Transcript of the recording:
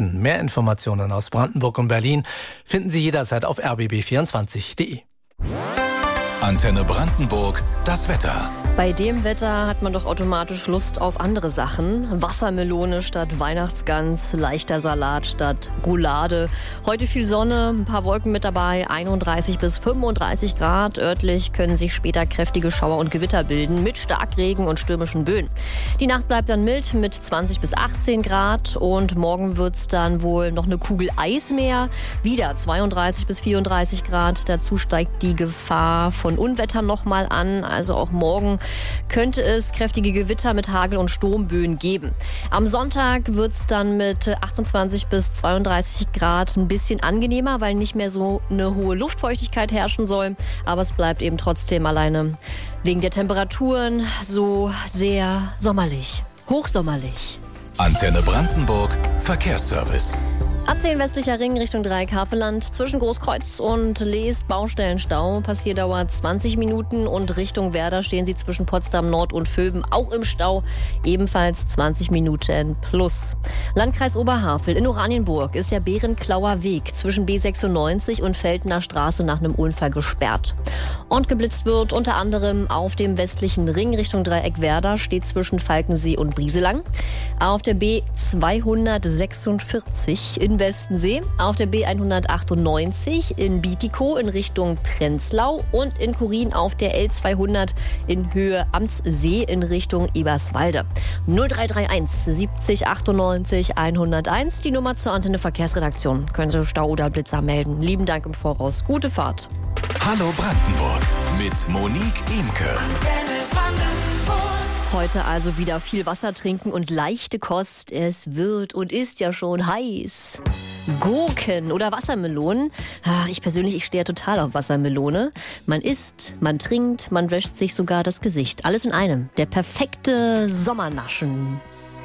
Nachrichten. Mehr Informationen aus Brandenburg und Berlin finden Sie jederzeit auf rbb24.de. Antenne Brandenburg, das Wetter. Bei dem Wetter hat man doch automatisch Lust auf andere Sachen. Wassermelone statt Weihnachtsgans, leichter Salat statt Roulade. Heute viel Sonne, ein paar Wolken mit dabei, 31 bis 35 Grad. Örtlich können sich später kräftige Schauer und Gewitter bilden mit Starkregen und stürmischen Böen. Die Nacht bleibt dann mild mit 20 bis 18 Grad und morgen wird's dann wohl noch eine Kugel Eis mehr. Wieder 32 bis 34 Grad. Dazu steigt die Gefahr von Unwettern nochmal an. Also auch morgen könnte es kräftige Gewitter mit Hagel- und Sturmböen geben. Am Sonntag wird es dann mit 28 bis 32 Grad ein bisschen angenehmer, weil nicht mehr so eine hohe Luftfeuchtigkeit herrschen soll. Aber es bleibt eben trotzdem alleine wegen der Temperaturen so sehr sommerlich, hochsommerlich. Antenne Brandenburg, Verkehrsservice. A10 westlicher Ring Richtung Dreieck-Havelland. Zwischen Großkreuz und Leest Baustellenstau. Passierdauer 20 Minuten und Richtung Werder stehen Sie zwischen Potsdam Nord und Vöben auch im Stau. Ebenfalls 20 Minuten plus. Landkreis Oberhavel in Oranienburg ist der Bärenklauer Weg zwischen B96 und Feldner Straße nach einem Unfall gesperrt. Und geblitzt wird unter anderem auf dem westlichen Ring Richtung Dreieck Werder, steht zwischen Falkensee und Brieselang. Auf der B246 in Westensee, auf der B198 in Bietigkow in Richtung Prenzlau und in Kurin auf der L200 in Höhe Amtssee in Richtung Eberswalde. 0331 70 98 101, die Nummer zur Antenne Verkehrsredaktion. Können Sie Stau oder Blitzer melden. Lieben Dank im Voraus. Gute Fahrt. Hallo Brandenburg mit Monique Imke. Heute also wieder viel Wasser trinken und leichte Kost. Es wird und ist ja schon heiß. Gurken oder Wassermelonen. Ich persönlich stehe ja total auf Wassermelone. Man isst, man trinkt, man wäscht sich sogar das Gesicht. Alles in einem. Der perfekte Sommernaschen.